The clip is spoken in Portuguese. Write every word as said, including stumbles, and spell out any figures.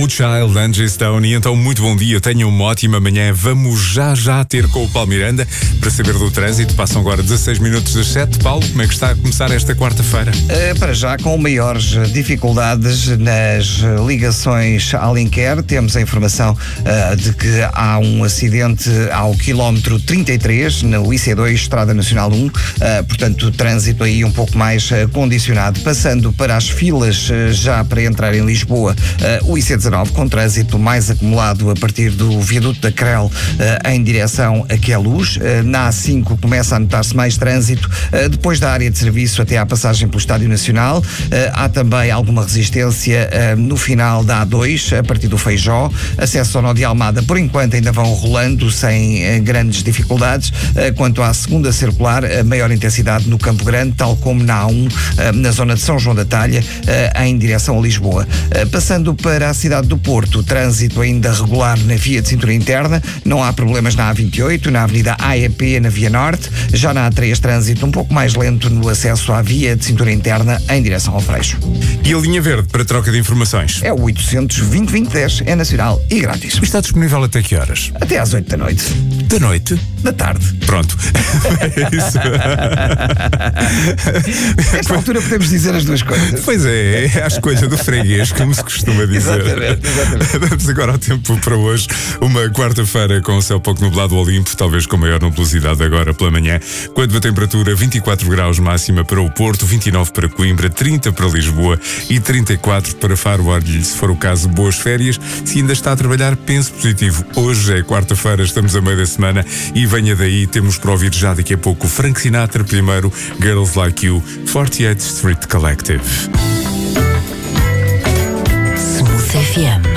Child, Angie Stone. E então, muito bom dia, tenham uma ótima manhã. Vamos já já ter com o Paulo Miranda para saber do trânsito. Passam agora dezasseis minutos das sete. Paulo, como é que está a começar esta quarta-feira? Uh, para já, com maiores dificuldades nas ligações à Alenquer. Temos a informação uh, de que há um acidente ao quilómetro trinta e três, no I C dois, Estrada Nacional um. Uh, portanto, o trânsito aí um pouco mais uh, condicionado. Passando para as filas uh, já para entrar em Lisboa, uh, o I C dezanove com trânsito mais acumulado a partir do viaduto da Crel uh, em direção a Queluz. Uh, na A cinco começa a notar-se mais trânsito uh, depois da área de serviço até à passagem pelo Estádio Nacional. Uh, há também alguma resistência uh, no final da A dois, a partir do Feijó. Acesso ao Nó de Almada, por enquanto, ainda vão rolando sem uh, grandes dificuldades. Uh, quanto à segunda circular, a maior intensidade no Campo Grande, tal como na A um, uh, na zona de São João da Talha, uh, em direção a Lisboa. Uh, passando para a cidade do Porto, trânsito ainda regular na via de cintura interna, não há problemas na A vinte e oito, na Avenida A E P, na Via Norte. Já na A três, trânsito um pouco mais lento no acesso à via de cintura interna em direção ao Freixo. E a linha verde para troca de informações? É o oitocentos, vinte, vinte, dez, é nacional e grátis. Está disponível até que horas? Até às oito da noite. Da noite? Da tarde. Pronto. É isso. Nesta altura podemos dizer as duas coisas. Pois é, é a escolha do freguês, como se costuma dizer. Exatamente, exatamente. Vamos agora ao tempo para hoje. Uma quarta-feira com o céu pouco nublado ao limpo, talvez com maior nebulosidade agora pela manhã. Quanto à temperatura, vinte e quatro graus máxima para o Porto, vinte e nove para Coimbra, trinta para Lisboa e trinta e quatro para Faro. Olhe, se for o caso, boas férias. Se ainda está a trabalhar, pense positivo. Hoje é quarta-feira, estamos a meio da semana e venha daí, temos para ouvir já daqui a pouco Frank Sinatra primeiro, Girls Like You, quarenta e oito Street Collective. Smooth F M.